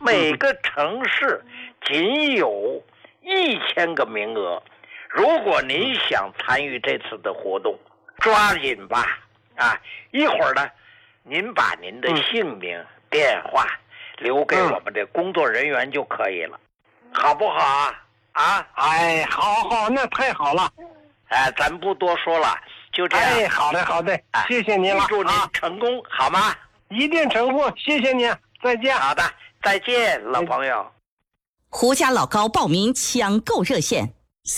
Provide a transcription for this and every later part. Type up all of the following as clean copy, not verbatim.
每个城市仅有1000个名额。如果您想参与这次的活动，抓紧吧！一会儿呢，您把您的姓名、电话留给我们的工作人员就可以了，好不好啊？ 好，那太好了。 咱不多说了，就这样。 好的，谢谢您了。 祝您成功，好吗？ 一定成功，谢谢您，再见。 好的，再见，老朋友。 胡家老高报名抢购热线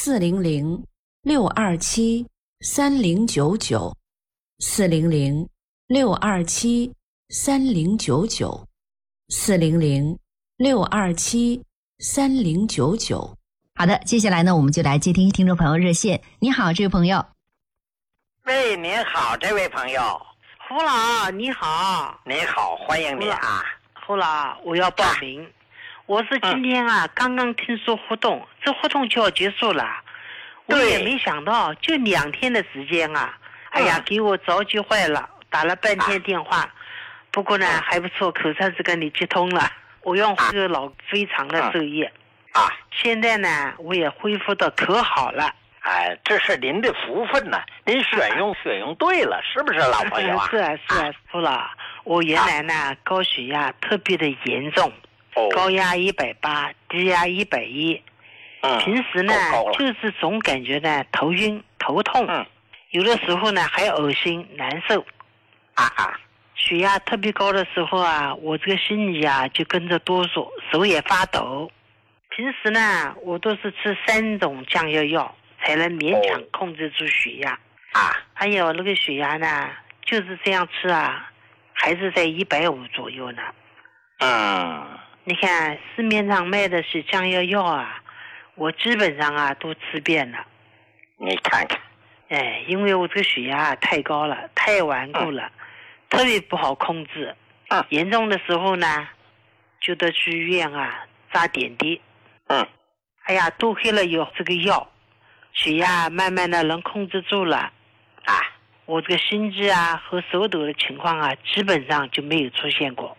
400-627-3099，400-627-3099。好的，接下来呢，我们就来接听听众朋友热线。你好，这位朋友。 喂，您好，这位朋友。 胡老，你好。 你好，欢迎你啊。 胡老，我要报名。我是今天刚刚听说活动，这活动就要结束了。我也没想到，就2天的时间给我着急坏了，打了半天电话。不过呢，还不错，口才是跟你接通了。我用这个老非常的受益。现在呢，我也恢复的可好了。 这是您的福分呢，您选用对了，是不是老朋友啊？ 是啊，胡老，我原来呢高血压特别的严重，高压180，低压110。平时呢就是总感觉呢头晕头痛，有的时候呢还恶心难受。血压特别高的时候我这个心里就跟着哆嗦，手也发抖。平时呢我都是吃3种降压药才能勉强控制住血压。还有那个血压呢就是这样吃还是在150左右呢。你看市面上卖的是降压药我基本上都吃遍了。 你看看。 因为我这个血压太高了，太顽固了，特别不好控制。严重的时候呢就得去医院扎点滴。多喝了有这个药，血压慢慢的能控制住了。我这个心悸和手抖的情况基本上就没有出现过。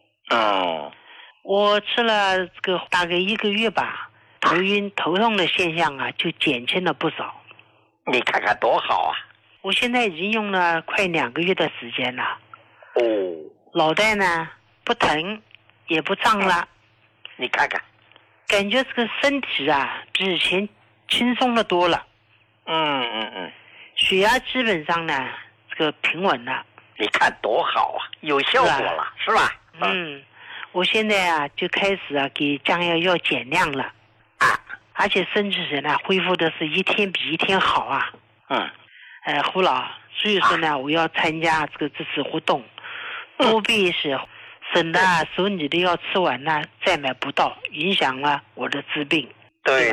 我吃了这个大概1个月吧，头晕头痛的现象就减轻了不少。 你看看多好我现在已经用了快2个月的时间了。脑袋呢不疼也不胀了。 你看看， 感觉这个身体比以前轻松的多了。血压基本上呢这个平稳了。 你看多好有效果了，是吧？ 我现在就开始给降压药减量了。而且身体呢恢复的是一天比一天好胡老，所以说呢我要参加这次活动，多备一些，省得手里的药吃完了再买不到，影响了我的治病。 对。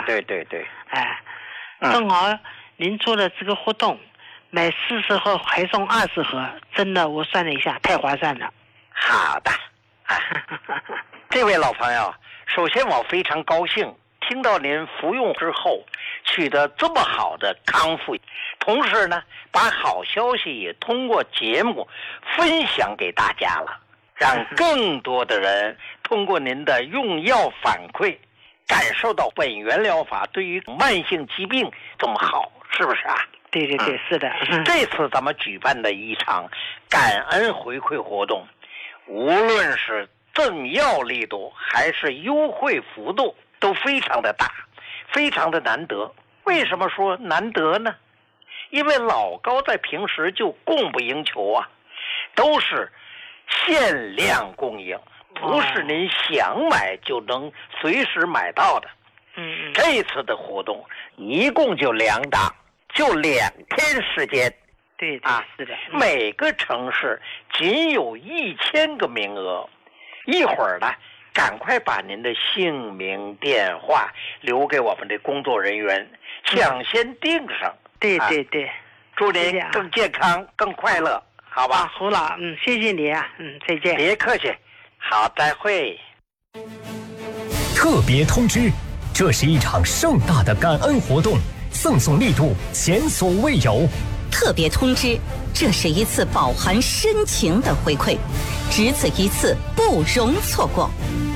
正好您做的这个活动，买40盒还送20盒，真的我算了一下太划算了。 好的。这位老朋友，首先我非常高兴听到您服用之后取得这么好的康复，同时呢把好消息也通过节目分享给大家了，让更多的人通过您的用药反馈感受到本源疗法对于慢性疾病这么好，是不是对，是的。 这次咱们举办的一场感恩回馈活动，无论是赠药力度还是优惠幅度都非常的大，非常的难得。为什么说难得呢？因为老高在平时就供不应求都是限量供应，不是您想买就能随时买到的。这次的活动一共就2档，就2天时间。 对，是的。 每个城市仅有1000个名额。一会儿呢赶快把您的姓名电话留给我们的工作人员，抢先订上。 对。 祝您更健康更快乐，好吧？ 胡老，谢谢你再见。 别客气，好，再会。 特别通知，这是一场盛大的感恩活动，赠送力度前所未有。 特别通知，这是一次饱含深情的回馈，只此一次，不容错过。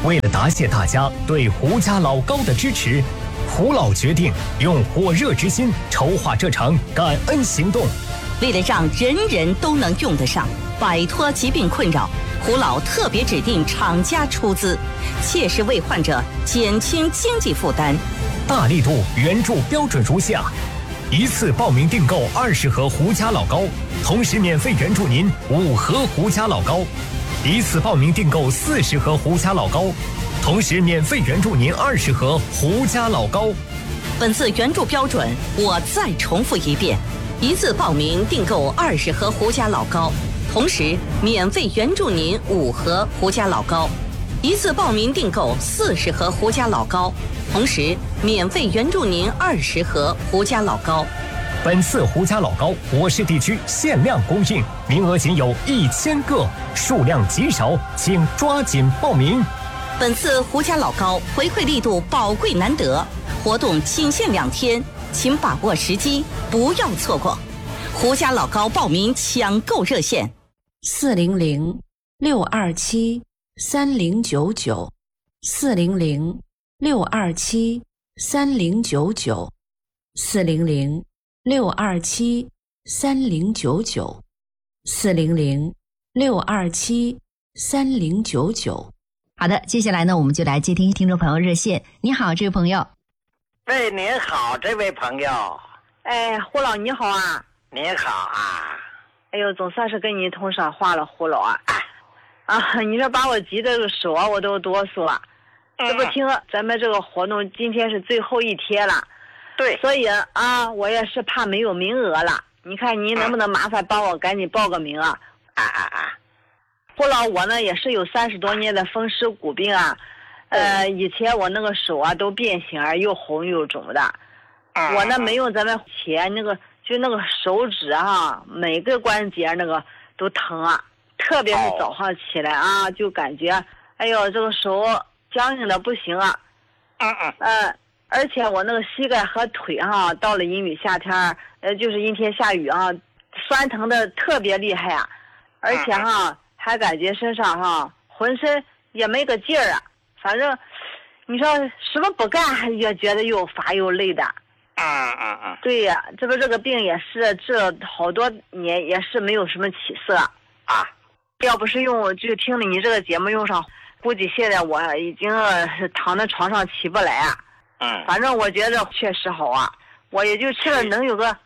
为了答谢大家对胡家老高的支持，胡老决定用火热之心筹划这场感恩行动。 为了让人人都能用得上，摆脱疾病困扰，胡老特别指定厂家出资，切实为患者减轻经济负担。 大力度援助标准如下：一次报名订购20盒胡家老高，同时免费援助您5盒胡家老高；一次报名订购40盒胡家老高，同时免费援助您20盒胡家老高。 本次援助标准我再重复一遍：一次报名订购20盒胡家老高，同时免费援助您5盒胡家老高；一次报名订购40盒胡家老高，同时免费援助您20盒胡家老高。 本次胡家老高我市地区限量供应，名额仅有1000个，数量极少，请抓紧报名。 本次胡家老高回馈力度宝贵难得，活动仅限2天，请把握时机，不要错过。胡家老高报名抢购热线 400-627-3099，400-627-3099。好的，接下来呢，我们就来接听听众朋友热线。你好，这位朋友。 喂，您好，这位朋友。 哎，胡老你好啊。 您好啊。 哎呦，总算是跟你通上话了，胡老啊。你这把我急的手啊，我都哆嗦了。这不听咱们这个活动今天是最后一天了。 对。 所以我也是怕没有名额了。你看您能不能麻烦帮我赶紧报个名啊？胡老，我呢也是有30多年的风湿骨病啊。以前我那个手啊都变形，又红又肿的。我呢没用咱们钱那个，就那个手指啊，每个关节那个都疼啊，特别是早上起来啊，就感觉哎呦这个手僵硬的不行啊。而且我那个膝盖和腿到了阴雨夏天，就是阴天下雨酸疼的特别厉害啊。而且还感觉身上浑身也没个劲儿啊。反正你说什么不干也觉得又乏又累的。对呀，这不这个病也是治了好多年，也是没有什么起色啊。要不是就听了你这个节目用上，估计现在我已经是躺在床上起不来啊。反正我觉得确实好啊，我也就吃了能有个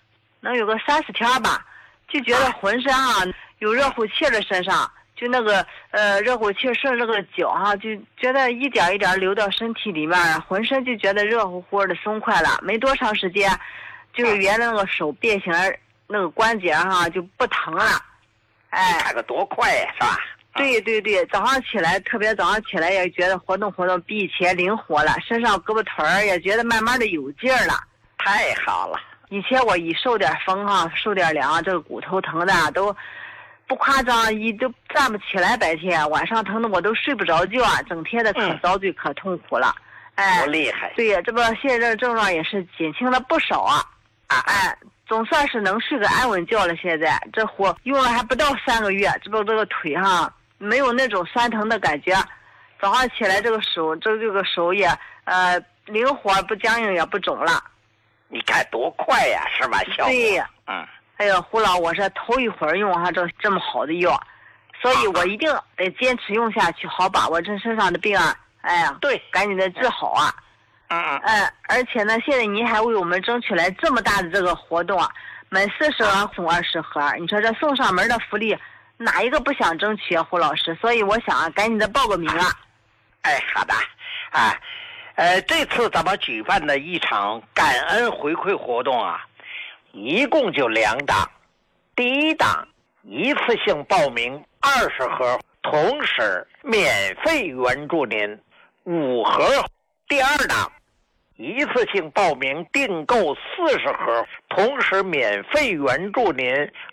30天吧，就觉得浑身有热乎气的身上。就那个热乎气顺这个脚就觉得一点一点流到身体里面，浑身就觉得热乎乎的松快了。没多长时间，就是原来那个手变形那个关节就不疼了。 你看个多快呀，是吧？ 对对对，早上起来，特别早上起来也觉得活动比以前灵活了，身上胳膊腿也觉得慢慢的有劲儿了。 太好了！ 以前我一受点风受点凉，这个骨头疼的都。不夸张，都站不起来，白天晚上疼的我都睡不着觉啊，整天的可遭罪可痛苦了。 多厉害！ 对呀，这不现在这症状也是减轻了不少啊。总算是能睡个安稳觉了。现在这活用了还不到3个月，这个腿没有那种酸疼的感觉。早上起来这个手这个手也灵活，不僵硬也不肿了。 你看多快呀，是吧？效果。 对呀。哎呦，胡老，我是头一回用这么好的药，所以我一定得坚持用下去，好把我这身上的病对，赶紧的治好啊。而且呢，现在您还为我们争取来这么大的这个活动买40盒送20盒，你说这送上门的福利，哪一个不想争取胡老师？所以我想赶紧的报个名啊。 好的这次咱们举办的一场感恩回馈活动一共就2档。第一档一次性报名20盒，同时免费援助您5盒。第二档一次性报名订购40盒，同时免费援助您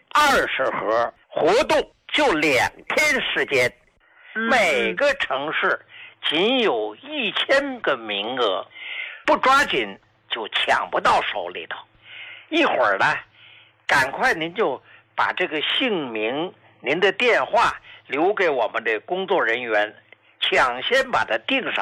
20盒。活动就2天时间，每个城市仅有1000个名额，不抓紧就抢不到手里头。一会儿呢，赶快您就把这个姓名、您的电话留给我们的工作人员， 抢先把它订上。